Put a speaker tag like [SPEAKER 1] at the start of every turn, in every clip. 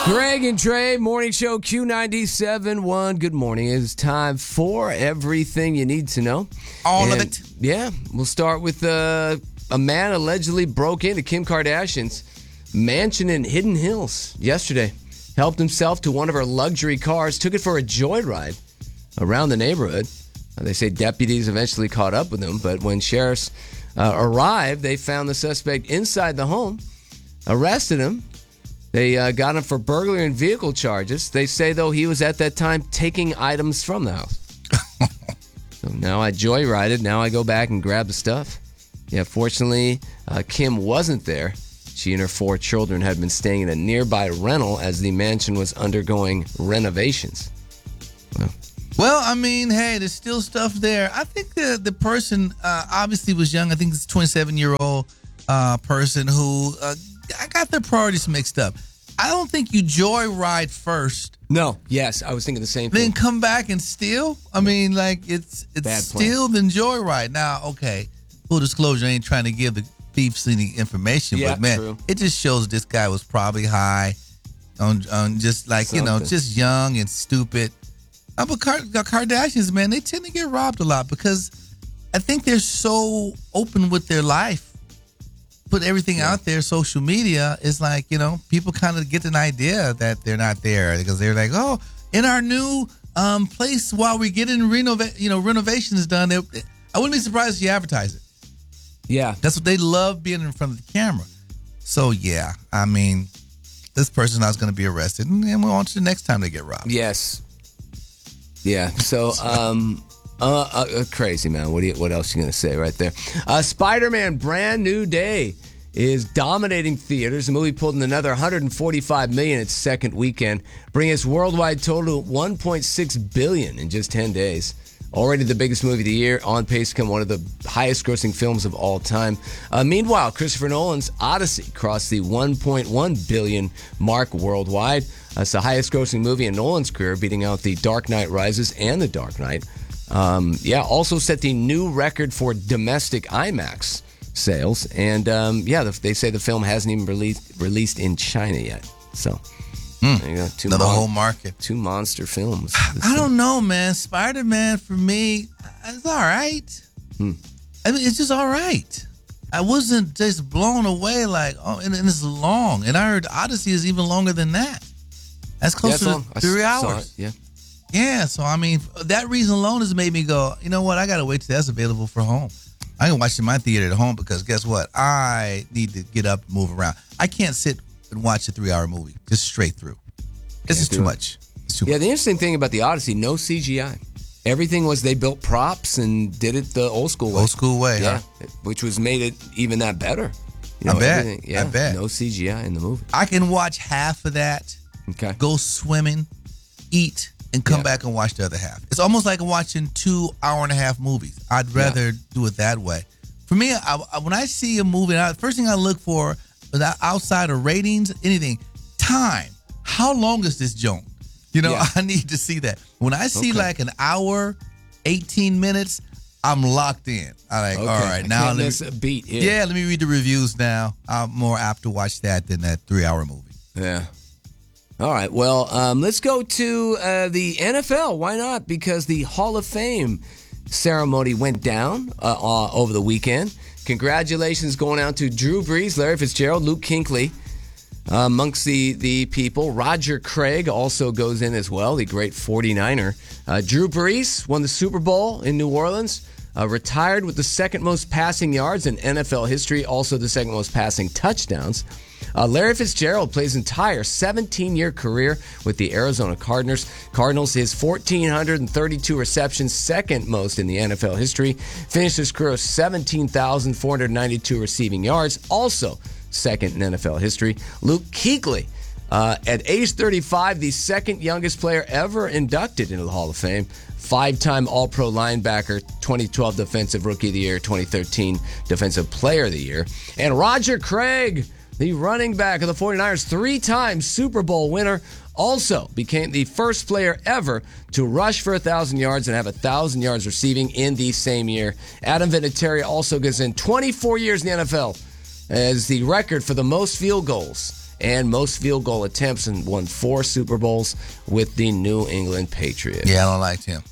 [SPEAKER 1] Greg and Trey, Morning Show Q97.1. Good morning. It's time for everything you need to know.
[SPEAKER 2] All of it.
[SPEAKER 1] Yeah, we'll start with a man allegedly broke into Kim Kardashian's mansion in Hidden Hills yesterday. Helped himself to one of her luxury cars, took it for a joyride around the neighborhood. They say deputies eventually caught up with him, but when sheriffs arrived, they found the suspect inside the home, arrested him. They got him for burglary and vehicle charges. They say, though, he was at that time taking items from the house. So now I joyrided. Now I go back and grab the stuff. Yeah, fortunately, Kim wasn't there. She and her 4 children had been staying in a nearby rental as the mansion was undergoing renovations.
[SPEAKER 2] Well, I mean, hey, there's still stuff there. I think the person obviously was young. I think it's a 27-year-old person who I got their priorities mixed up. I don't think you joyride first.
[SPEAKER 1] No, yes, I was thinking the same thing.
[SPEAKER 2] Then come back and steal? I mean, like, it's steal then joyride. Now, okay, full disclosure, I ain't trying to give the thieves any information, but man, true. It just shows this guy was probably high on just like, something. Just young and stupid. But Kardashians, man, they tend to get robbed a lot because I think they're so open with their life. Put everything out there, social media is like, people kind of get an idea that they're not there because they're like, oh, in our new place while we're getting renovations done, I wouldn't be surprised if you advertise it.
[SPEAKER 1] Yeah.
[SPEAKER 2] That's what they love, being in front of the camera. So, yeah, I mean, this person is going to be arrested and we'll on to the next time they get robbed.
[SPEAKER 1] Yes. Yeah. So, crazy, man. What else you going to say right there? Spider-Man Brand New Day is dominating theaters. The movie pulled in another $145 million its second weekend, bringing its worldwide total to $1.6 billion in just 10 days. Already the biggest movie of the year, on pace to become one of the highest-grossing films of all time. Meanwhile, Christopher Nolan's Odyssey crossed the $1.1 billion mark worldwide. It's the highest-grossing movie in Nolan's career, beating out The Dark Knight Rises and The Dark Knight. Also set the new record for domestic IMAX sales. And, they say the film hasn't even released in China yet. So, there you go.
[SPEAKER 2] Another whole market.
[SPEAKER 1] 2 monster films.
[SPEAKER 2] I don't know, man. Spider-Man, for me, it's all right. I mean, it's just all right. I wasn't just blown away like, and it's long. And I heard Odyssey is even longer than that. That's close to 3 hours.
[SPEAKER 1] Yeah.
[SPEAKER 2] Yeah, so I mean, that reason alone has made me go, you know what, I got to wait till that's available for home. I can watch it in my theater at home because guess what? I need to get up and move around. I can't sit and watch a 3-hour movie just straight through. It's just too much. It's too much.
[SPEAKER 1] The interesting thing about the Odyssey, no CGI. Everything was they built props and did it the old school way.
[SPEAKER 2] Old school way,
[SPEAKER 1] yeah,
[SPEAKER 2] huh?
[SPEAKER 1] Which was made it even that better.
[SPEAKER 2] I bet.
[SPEAKER 1] No CGI in the movie.
[SPEAKER 2] I can watch half of that, go swimming, eat, and come back and watch the other half. It's almost like watching 2 hour-and-a-half movies. I'd rather do it that way. For me, when I see a movie, the first thing I look for, outside of ratings, anything, time. How long is this joint? I need to see that. When I see like an hour, 18 minutes, I'm locked in. I'm like, all right, now
[SPEAKER 1] let me a beat here.
[SPEAKER 2] Yeah, let me read the reviews now. I'm more apt to watch that than that 3-hour movie.
[SPEAKER 1] Yeah. All right, well, let's go to the NFL. Why not? Because the Hall of Fame ceremony went down over the weekend. Congratulations going out to Drew Brees, Larry Fitzgerald, Luke Kuechly. Amongst the people, Roger Craig also goes in as well, the great 49er. Drew Brees won the Super Bowl in New Orleans, retired with the second most passing yards in NFL history, also the second most passing touchdowns. Larry Fitzgerald plays his entire 17-year career with the Arizona Cardinals. His 1,432 receptions, second most in the NFL history. Finished his career with 17,492 receiving yards, also second in NFL history. Luke Kuechly, at age 35, the second youngest player ever inducted into the Hall of Fame. 5-time All-Pro linebacker, 2012 Defensive Rookie of the Year, 2013 Defensive Player of the Year. And Roger Craig, the running back of the 49ers, 3-time Super Bowl winner, also became the first player ever to rush for 1,000 yards and have 1,000 yards receiving in the same year. Adam Vinatieri also gets in 24 years in the NFL as the record for the most field goals and most field goal attempts, and won 4 Super Bowls with the New England Patriots.
[SPEAKER 2] Yeah, I don't like him.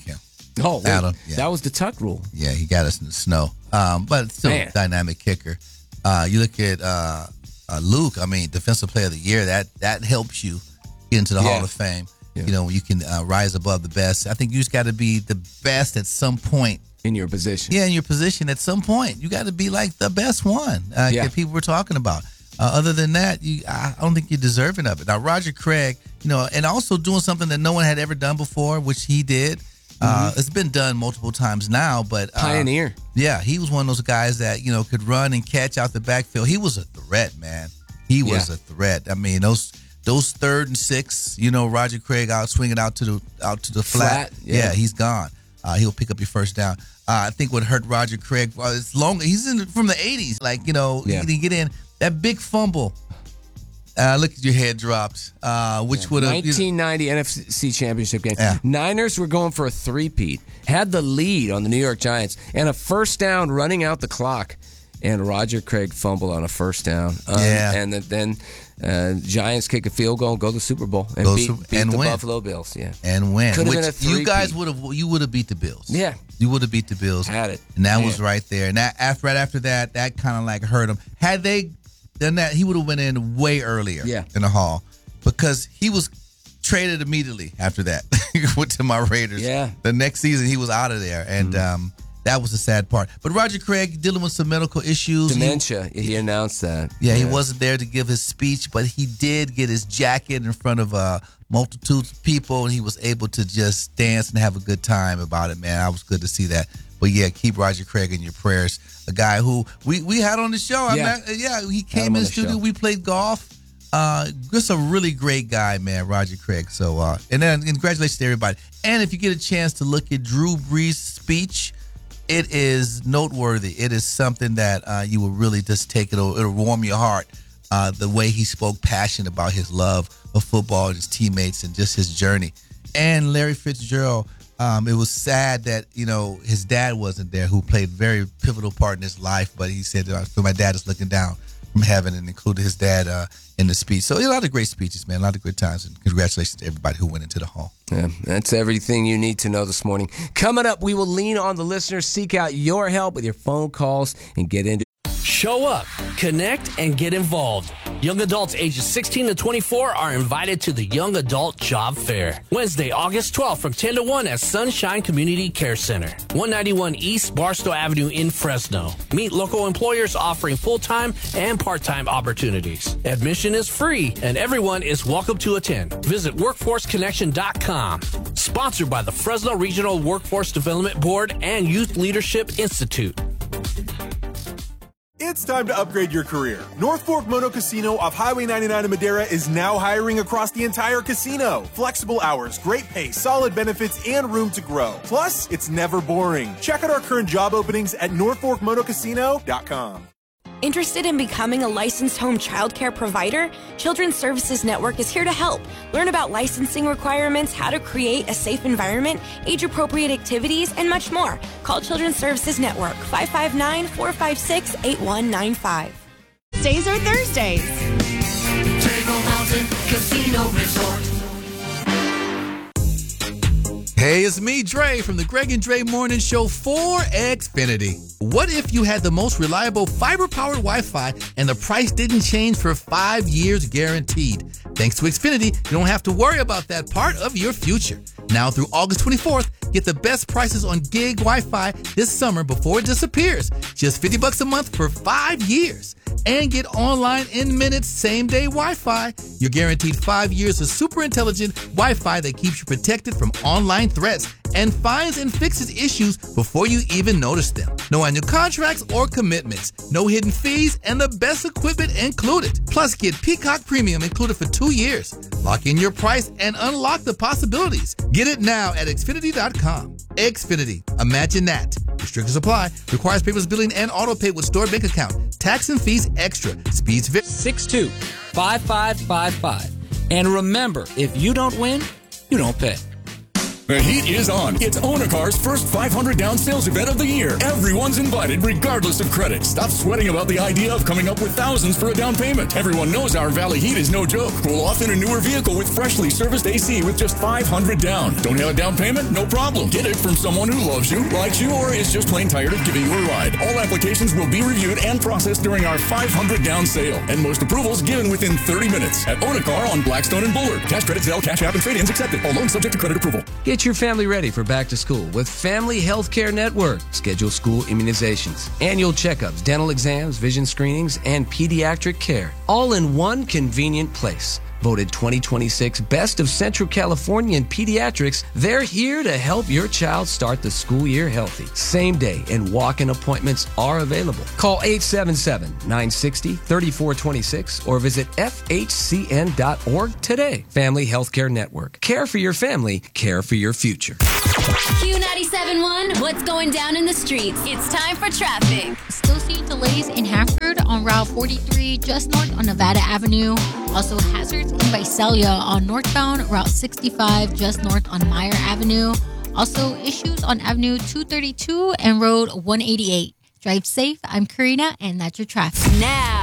[SPEAKER 1] Oh, Adam, that was the Tuck rule.
[SPEAKER 2] Yeah, he got us in the snow. But still a dynamic kicker. You look at Luke, Defensive Player of the Year, that helps you get into the Hall of Fame. Yeah. You know, when you can rise above the best. I think you just got to be the best at some point.
[SPEAKER 1] In your position.
[SPEAKER 2] Yeah, in your position at some point. You got to be like the best one that people were talking about. Other than that, I don't think you're deserving of it. Now, Roger Craig, and also doing something that no one had ever done before, which he did. It's been done multiple times now, but
[SPEAKER 1] pioneer.
[SPEAKER 2] Yeah, he was one of those guys that could run and catch out the backfield. He was a threat, man. He was a threat. I mean, those 3rd and 6, Roger Craig out swinging out to the flat. Yeah, he's gone. He'll pick up your first down. I think what hurt Roger Craig it's long. He's from the 80s. He didn't get in that big fumble. Look at your head dropped. Which would have
[SPEAKER 1] 1990 NFC Championship game. Yeah. Niners were going for a 3-peat. Had the lead on the New York Giants and a first down running out the clock, and Roger Craig fumbled on a first down. And then Giants kick a field goal and go to the Super Bowl and beat the Buffalo Bills. Yeah,
[SPEAKER 2] and win.
[SPEAKER 1] Could have been a 3-peat.
[SPEAKER 2] You guys would have beat the Bills.
[SPEAKER 1] Yeah,
[SPEAKER 2] you would have beat the Bills.
[SPEAKER 1] Had it,
[SPEAKER 2] and that was right there. And that right after that kind of hurt him. Had they done that, he would have went in way earlier. In the Hall, because he was traded immediately after that. He went to my Raiders.
[SPEAKER 1] Yeah,
[SPEAKER 2] the next season he was out of there, and that was the sad part. But Roger Craig dealing with some medical issues.
[SPEAKER 1] Dementia. He announced that.
[SPEAKER 2] Yeah, he wasn't there to give his speech, but he did get his jacket in front of multitudes of people, and he was able to just dance and have a good time about it, man. I was good to see that. But yeah, keep Roger Craig in your prayers. A guy who we had on the show. He came in the studio. We played golf. Just a really great guy, man, Roger Craig. So, and congratulations to everybody. And if you get a chance to look at Drew Brees' speech, it is noteworthy. It is something that you will really just take it. It'll warm your heart. The way he spoke passionate about his love of football and his teammates and just his journey. And Larry Fitzgerald, it was sad that, his dad wasn't there, who played a very pivotal part in his life. But he said, my dad is looking down from heaven, and included his dad in the speech. So a lot of great speeches, man, a lot of good times. And congratulations to everybody who went into the Hall.
[SPEAKER 1] Yeah, that's everything you need to know this morning. Coming up, we will lean on the listeners, seek out your help with your phone calls, and get into
[SPEAKER 3] Show up, connect, and get involved. Young adults ages 16 to 24 are invited to the Young Adult Job Fair. Wednesday, August 12th from 10 to 1 at Sunshine Community Care Center, 191 East Barstow Avenue in Fresno. Meet local employers offering full-time and part-time opportunities. Admission is free, and everyone is welcome to attend. Visit workforceconnection.com. Sponsored by the Fresno Regional Workforce Development Board and Youth Leadership Institute.
[SPEAKER 4] It's time to upgrade your career. North Fork Mono Casino off Highway 99 in Madera is now hiring across the entire casino. Flexible hours, great pay, solid benefits, and room to grow. Plus, it's never boring. Check out our current job openings at northforkmonocasino.com.
[SPEAKER 5] Interested in becoming a licensed home childcare provider? Children's Services Network is here to help. Learn about licensing requirements, how to create a safe environment, age-appropriate activities, and much more. Call Children's Services Network, 559-456-8195.
[SPEAKER 6] Days are Thursdays.
[SPEAKER 7] Table Mountain Casino Resort.
[SPEAKER 2] Hey, it's me, Dre, from the Greg and Dre Morning Show for Xfinity. What if you had the most reliable fiber-powered Wi-Fi and the price didn't change for 5 years guaranteed? Thanks to Xfinity, you don't have to worry about that part of your future. Now through August 24th, get the best prices on gig Wi-Fi this summer before it disappears. Just $50 a month for 5 years. And get online in minutes, same-day Wi-Fi. You're guaranteed 5 years of super intelligent Wi-Fi that keeps you protected from online threats and finds and fixes issues before you even notice them. No annual contracts or commitments, no hidden fees, and the best equipment included. Plus, get Peacock Premium included for 2 years. Lock in your price and unlock the possibilities. Get it now at Xfinity.com. Xfinity. Imagine that. Restrictions apply. Requires paperless billing and auto pay with stored bank account. Tax and fees extra. Speeds
[SPEAKER 8] 625555. And remember, if you don't win, you don't pay. The heat is on. It's Own a Car's first 500 down sales event of the year. Everyone's invited regardless of credit. Stop sweating about the idea of coming up with thousands for a down payment. Everyone knows our Valley Heat is no joke. Cool off in a newer vehicle with freshly serviced AC with just 500 down. Don't have a down payment? No problem. Get it from someone who loves you, likes you, or is just plain tired of giving you a ride. All applications will be reviewed and processed during our 500 down sale. And most approvals given within 30 minutes. At Own a Car on Blackstone and Bullard. Cash credit, Zelle, Cash App, and trade-ins accepted. All loans subject to credit approval.
[SPEAKER 1] Get your family ready for back to school with Family Healthcare Network. Schedule school immunizations, annual checkups, dental exams, vision screenings, and pediatric care. All in one convenient place. Voted 2026 Best of Central California in Pediatrics, they're here to help your child start the school year healthy. Same day and walk-in appointments are available. Call 877-960-3426 or visit fhcn.org today. Family Healthcare Network. Care for your family, care for your future.
[SPEAKER 9] Q97.1, what's going down in the streets? It's time for traffic.
[SPEAKER 10] Still see delays in Hanford on Route 43 just north on Nevada Avenue. Also hazards in Visalia on northbound Route 65 just north on Meyer Avenue. Also issues on Avenue 232 and Road 188. Drive safe. I'm Karina, and that's your traffic.
[SPEAKER 9] Now.